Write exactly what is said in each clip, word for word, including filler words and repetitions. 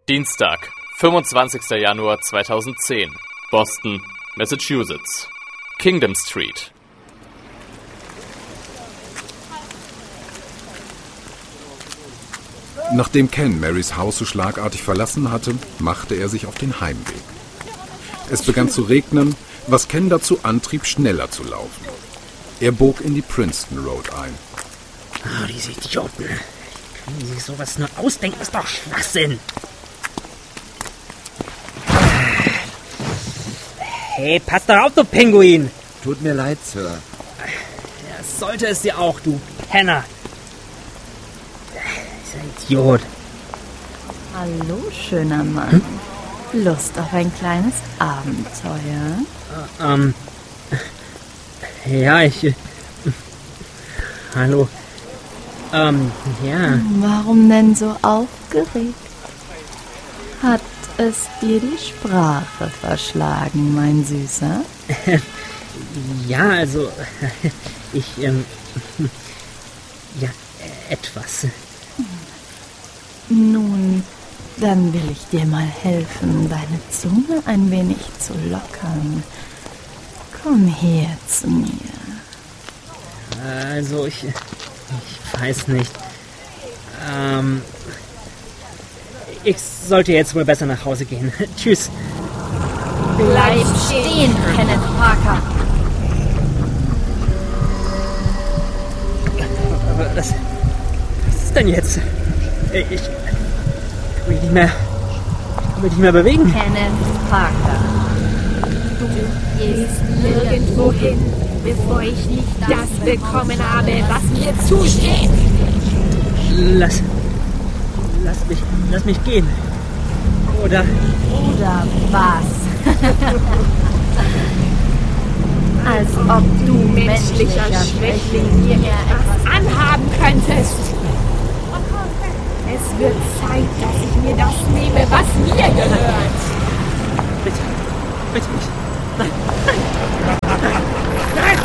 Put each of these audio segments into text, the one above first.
Dienstag, fünfundzwanzigster Januar zweitausendzehn, Boston, Massachusetts. Kingdom Street. Nachdem Ken Marys Haus so schlagartig verlassen hatte, machte er sich auf den Heimweg. Es begann zu regnen, was Ken dazu antrieb, schneller zu laufen. Er bog in die Princeton Road ein. Oh, diese Idioten. Können die sich sowas nur ausdenken? Das ist doch Schwachsinn. Hey, pass doch auf, du Pinguin. Tut mir leid, Sir. Ja, sollte es dir auch, du Penner. Dieser Idiot. Hallo, schöner Mann. Hm? Lust auf ein kleines Abenteuer? Uh, ähm. Ja, ich. Äh, hallo. Ähm, ja. Warum denn so aufgeregt? Hat es dir die Sprache verschlagen, mein Süßer? Ja, also. Ich, ähm. Ja, etwas. Nun, dann will ich dir mal helfen, deine Zunge ein wenig zu lockern. Komm her zu mir. Also, ich. Ich weiß nicht. Ähm. Ich sollte jetzt wohl besser nach Hause gehen. Tschüss. Bleib stehen, Kenneth Parker. Aber das. Was ist denn jetzt? Ich. kann mich nicht mehr. Ich kann mich nicht mehr bewegen. Kenneth Parker. Du gehst nirgendwo hin, bevor ich nicht das bekommen habe, was mir zusteht. Lass. Lass mich. Lass mich gehen. Oder. Oder was? Als ob du menschlicher Schwächling mir etwas anhaben könntest. Es wird Zeit, dass ich mir das nehme, was mir gehört. Bitte. Bitte nicht. Nein. Nein. Nein.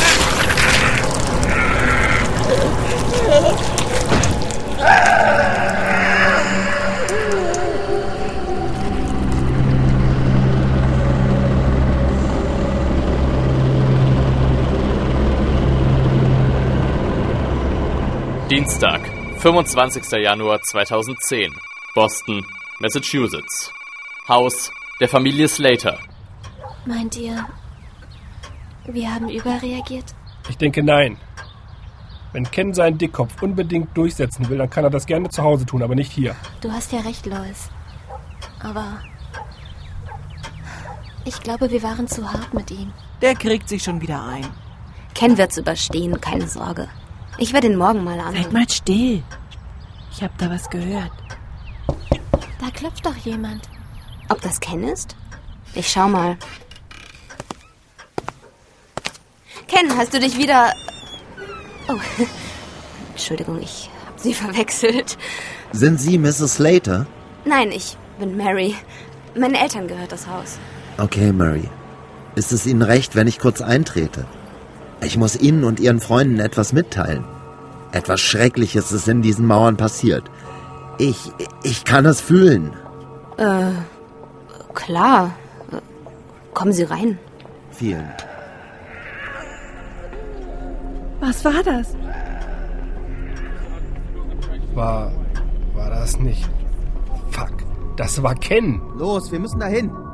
Dienstag, fünfundzwanzigster Januar zweitausendzehn, Boston, Massachusetts. Haus der Familie Slater. Meint ihr, wir haben überreagiert? Ich denke, nein. Wenn Ken seinen Dickkopf unbedingt durchsetzen will, dann kann er das gerne zu Hause tun, aber nicht hier. Du hast ja recht, Lois. Aber ich glaube, wir waren zu hart mit ihm. Der kriegt sich schon wieder ein. Ken wird's überstehen, keine Sorge. Ich werde ihn morgen mal an. Seid mal still. Ich hab da was gehört. Da klopft doch jemand. Ob das Ken ist? Ich schau mal. Ken, hast du dich wieder... Oh, Entschuldigung, ich hab Sie verwechselt. Sind Sie Misses Slater? Nein, ich bin Mary. Meinen Eltern gehört das Haus. Okay, Mary. Ist es Ihnen recht, wenn ich kurz eintrete? Ich muss Ihnen und Ihren Freunden etwas mitteilen. Etwas Schreckliches ist in diesen Mauern passiert. Ich, ich kann es fühlen. Äh, klar. Kommen Sie rein. Vielen. Was war das? War... war das nicht... Fuck, das war Ken. Los, wir müssen dahin.